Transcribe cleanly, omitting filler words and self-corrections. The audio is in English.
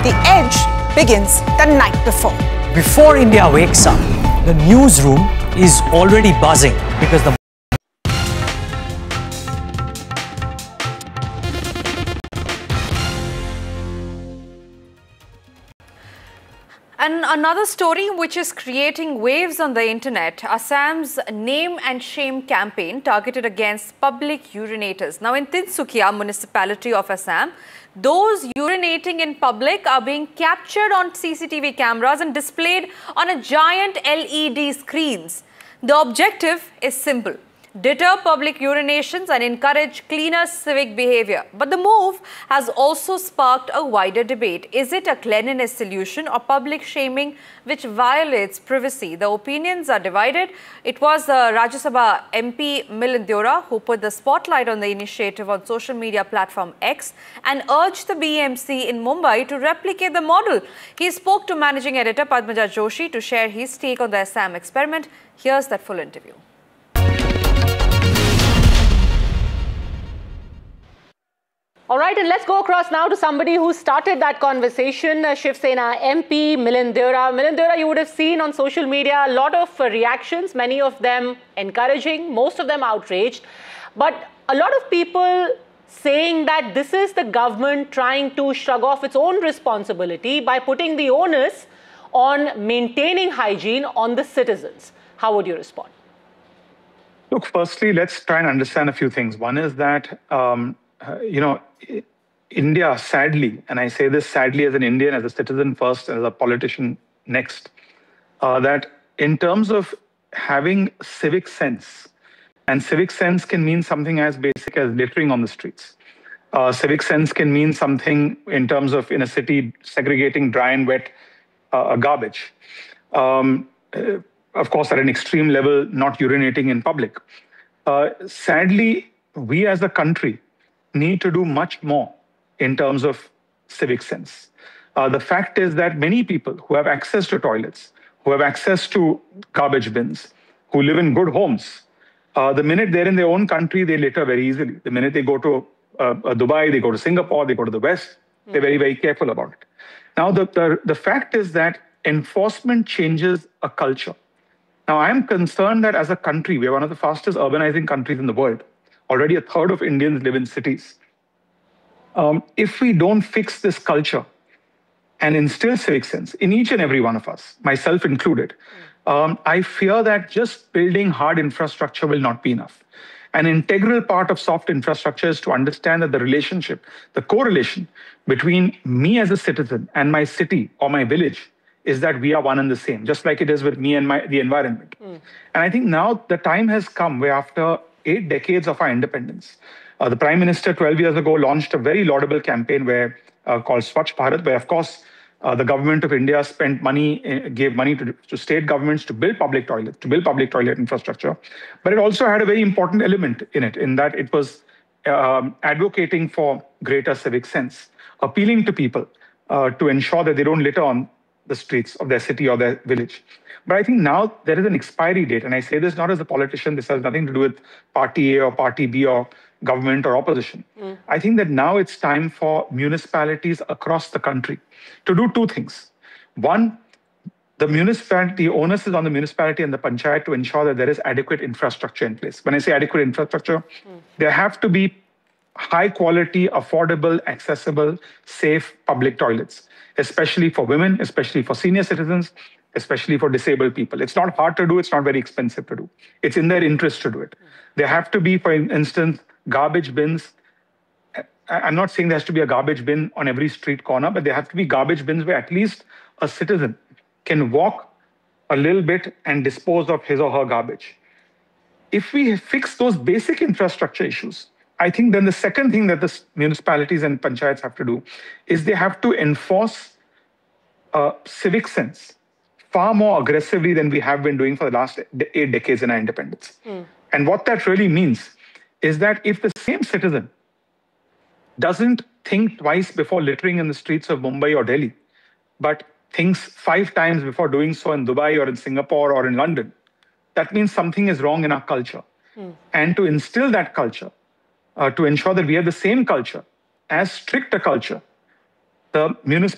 The edge begins the night before. Before India wakes up, the newsroom is already buzzing because the And another story which is creating waves on the internet, Assam's Name and Shame campaign targeted against public urinators. Now in Tinsukia municipality of Assam, those urinating in public are being captured on CCTV cameras and displayed on a giant LED screens. The objective is simple: deter public urinations and encourage cleaner civic behavior. But the move has also sparked a wider debate. Is it a cleanliness solution or public shaming which violates privacy? The opinions are divided. It was Rajya Sabha MP Milind Deora who put the spotlight on the initiative on social media platform X and urged the BMC in Mumbai to replicate the model. He spoke to managing editor Padmaja Joshi to share his take on the Assam experiment. Here's that full interview. All right, and let's go across now to somebody who started that conversation, Shiv Sena MP Milind Deora. Milind Deora, you would have seen on social media a lot of reactions, many of them encouraging, most of them outraged. But a lot of people saying that this is the government trying to shrug off its own responsibility by putting the onus on maintaining hygiene on the citizens. How would you respond? Look, firstly, let's try and understand a few things. One is that, India, sadly, and I say this sadly as an Indian, as a citizen first, as a politician next, that in terms of having civic sense, and civic sense can mean something as basic as littering on the streets. Civic sense can mean something in terms of, in a city, segregating dry and wet garbage. Of course, at an extreme level, not urinating in public. Sadly, we as a country need to do much more in terms of civic sense. The fact is that many people who have access to toilets, who have access to garbage bins, who live in good homes, the minute they're in their own country, they litter very easily. The minute they go to Dubai, they go to Singapore, they go to the West, they're very, very careful about it. Now, the fact is that enforcement changes a culture. Now, I'm concerned that as a country, we're one of the fastest urbanizing countries in the world. Already a third of Indians live in cities. If we don't fix this culture and instill civic sense in each and every one of us, myself included, I fear that just building hard infrastructure will not be enough. An integral part of soft infrastructure is to understand that the relationship, the correlation between me as a citizen and my city or my village is that we are one and the same, just like it is with me and the environment. And I think now the time has come where after 8 decades of our independence, the Prime Minister 12 years ago launched a very laudable campaign called Swachh Bharat, where of course the government of India spent money, gave money to state governments to build public toilets, to build public toilet infrastructure. But it also had a very important element in it, in that it was advocating for greater civic sense, appealing to people to ensure that they don't litter on the streets of their city or their village. But I think now there is an expiry date, and I say this not as a politician, this has nothing to do with party A or party B or government or opposition. I think that now it's time for municipalities across the country to do 2 things. One, the onus is on the municipality and the panchayat to ensure that there is adequate infrastructure in place. When I say adequate infrastructure, there have to be high quality, affordable, accessible, safe public toilets, especially for women, especially for senior citizens, especially for disabled people. It's not hard to do, it's not very expensive to do. It's in their interest to do it. There have to be, for instance, garbage bins. I'm not saying there has to be a garbage bin on every street corner, but there have to be garbage bins where at least a citizen can walk a little bit and dispose of his or her garbage. If we fix those basic infrastructure issues, I think then the second thing that the municipalities and panchayats have to do is they have to enforce civic sense far more aggressively than we have been doing for the last 8 decades in our independence. And what that really means is that if the same citizen doesn't think twice before littering in the streets of Mumbai or Delhi, but thinks 5 times before doing so in Dubai or in Singapore or in London, that means something is wrong in our culture. And to instill that culture, to ensure that we have the same culture, as strict a culture, the municipal